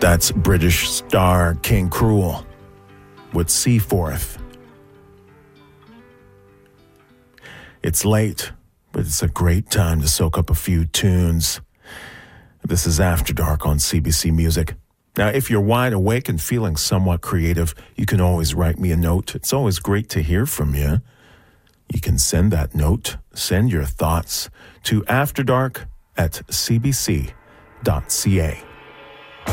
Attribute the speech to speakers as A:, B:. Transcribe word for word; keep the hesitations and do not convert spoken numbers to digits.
A: That's British star King Cruel with Seaforth. It's late, but it's a great time to soak up a few tunes. This is After Dark on C B C Music. Now, if you're wide awake and feeling somewhat creative, you can always write me a note. It's always great to hear from you. You can send that note, send your thoughts to afterdark at c b c dot c a.